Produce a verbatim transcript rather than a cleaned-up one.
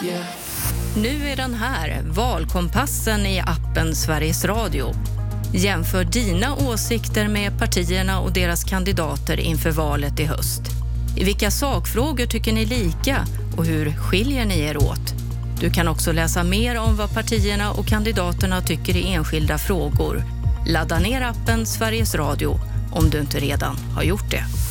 Yeah. Nu är den här, valkompassen i appen Sveriges Radio. Jämför dina åsikter med partierna och deras kandidater inför valet i höst. I vilka sakfrågor tycker ni lika och hur skiljer ni er åt? Du kan också läsa mer om vad partierna och kandidaterna tycker i enskilda frågor. Ladda ner appen Sveriges Radio om du inte redan har gjort det.